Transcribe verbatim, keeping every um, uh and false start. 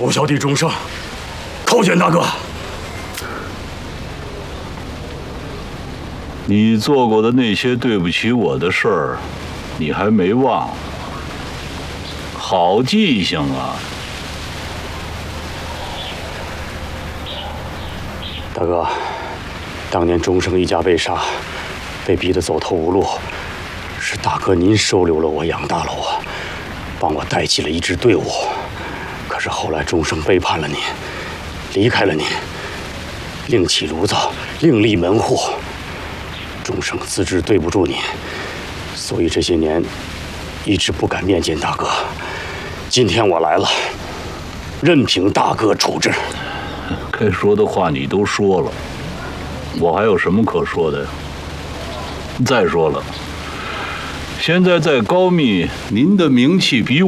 我小弟钟生叩见大哥。 你做过的那些对不起我的事儿，你还没忘？好记性啊！ 大哥，当年钟生一家被杀，被逼得走投无路，是大哥您收留了我，养大了我，帮我带起了一支队伍。可是后来钟生背叛了您，离开了您，另起炉灶，另立门户。钟生自知对不住您，所以这些年一直不敢面见大哥。今天我来了，任凭大哥处置。 该说的话你都说了，我还有什么可说的呀？再说了，现在在高密，您的名气比